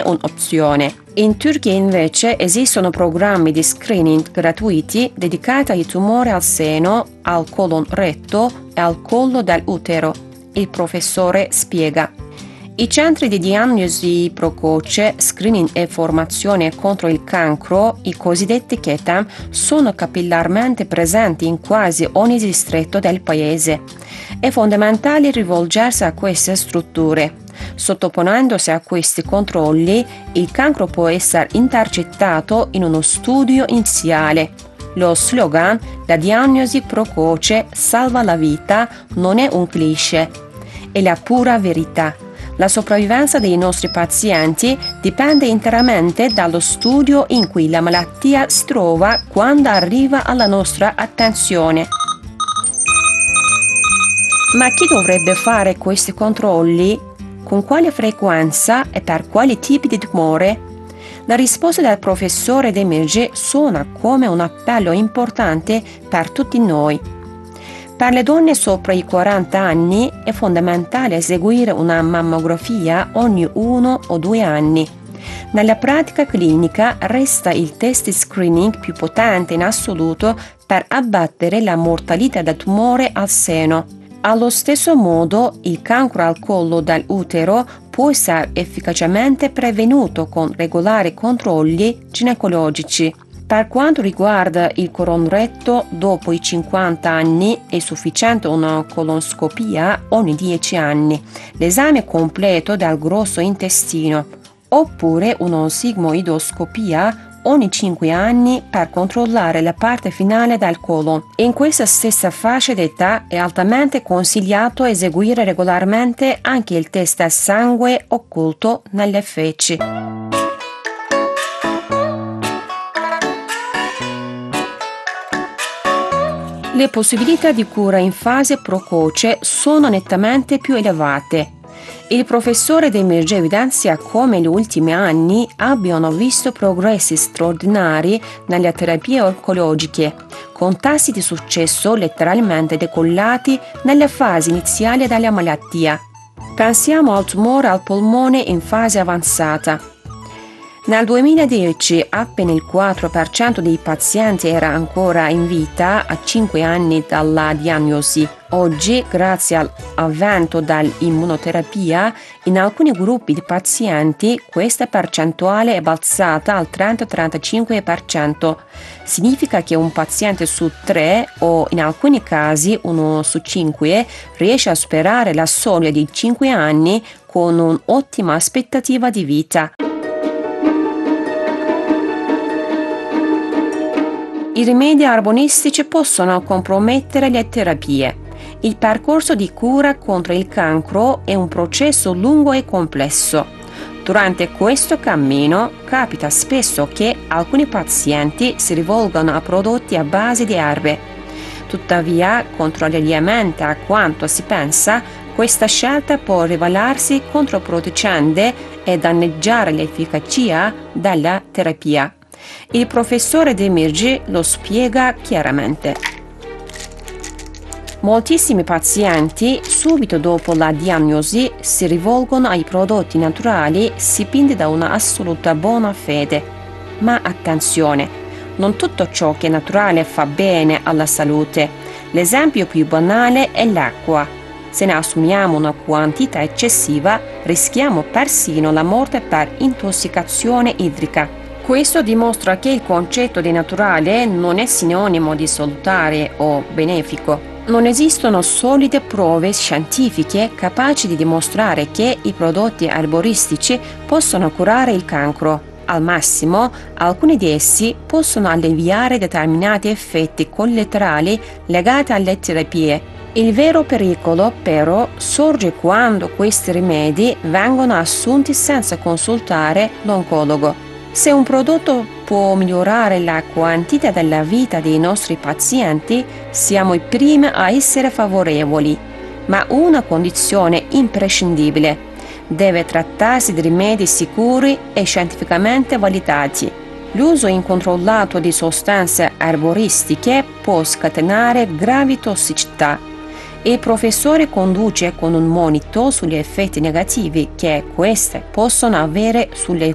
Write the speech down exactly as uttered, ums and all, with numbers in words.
un'opzione. In Turchia invece esistono programmi di screening gratuiti dedicati ai tumori al seno, al colon retto e al collo dell'utero. Il professore spiega. I centri di diagnosi precoce, screening e formazione contro il cancro, i cosiddetti CHETAM, sono capillarmente presenti in quasi ogni distretto del paese. È fondamentale rivolgersi a queste strutture. Sottoponendosi a questi controlli, il cancro può essere intercettato in uno studio iniziale. Lo slogan «La diagnosi precoce salva la vita» non è un cliché, è la pura verità. La sopravvivenza dei nostri pazienti dipende interamente dallo studio in cui la malattia si trova quando arriva alla nostra attenzione. Ma chi dovrebbe fare questi controlli? Con quale frequenza e per quali tipi di tumore? La risposta del professore Demirci suona come un appello importante per tutti noi. Per le donne sopra i quaranta anni è fondamentale eseguire una mammografia ogni uno o due anni. Nella pratica clinica resta il test screening più potente in assoluto per abbattere la mortalità da tumore al seno. Allo stesso modo, il cancro al collo dell'utero può essere efficacemente prevenuto con regolari controlli ginecologici. Per quanto riguarda il colon retto, dopo i cinquanta anni è sufficiente una colonscopia ogni dieci anni, l'esame completo del grosso intestino, oppure una sigmoidoscopia ogni cinque anni per controllare la parte finale del colon. In questa stessa fascia d'età è altamente consigliato eseguire regolarmente anche il test del sangue occulto nelle feci. Le possibilità di cura in fase precoce sono nettamente più elevate. Il professore Demirci evidenzia come negli ultimi anni abbiano visto progressi straordinari nelle terapie oncologiche, con tassi di successo letteralmente decollati nelle fasi iniziali della malattia. Pensiamo al tumore al polmone in fase avanzata. Nel duemiladieci appena il quattro per cento dei pazienti era ancora in vita a cinque anni dalla diagnosi. Oggi, grazie all'avvento dell'immunoterapia, in alcuni gruppi di pazienti questa percentuale è balzata al trenta trentacinque per cento. Significa che un paziente su tre, o in alcuni casi uno su cinque, riesce a superare la soglia di cinque anni con un'ottima aspettativa di vita. I rimedi arboristici possono compromettere le terapie. Il percorso di cura contro il cancro è un processo lungo e complesso. Durante questo cammino capita spesso che alcuni pazienti si rivolgano a prodotti a base di erbe. Tuttavia, contrariamente a quanto si pensa, questa scelta può rivelarsi controproducente e danneggiare l'efficacia della terapia. Il professore Demirci lo spiega chiaramente. Moltissimi pazienti, subito dopo la diagnosi, si rivolgono ai prodotti naturali spinti da una assoluta buona fede. Ma attenzione, non tutto ciò che è naturale fa bene alla salute. L'esempio più banale è l'acqua. Se ne assumiamo una quantità eccessiva, rischiamo persino la morte per intossicazione idrica. Questo dimostra che il concetto di naturale non è sinonimo di salutare o benefico. Non esistono solide prove scientifiche capaci di dimostrare che i prodotti arboristici possono curare il cancro. Al massimo, alcuni di essi possono alleviare determinati effetti collaterali legati alle terapie. Il vero pericolo, però, sorge quando questi rimedi vengono assunti senza consultare l'oncologo. Se un prodotto può migliorare la quantità della vita dei nostri pazienti, siamo i primi a essere favorevoli, ma una condizione imprescindibile: deve trattarsi di rimedi sicuri e scientificamente validati. L'uso incontrollato di sostanze arboristiche può scatenare gravi tossicità. Il professore conduce con un monito sugli effetti negativi che queste possono avere sulle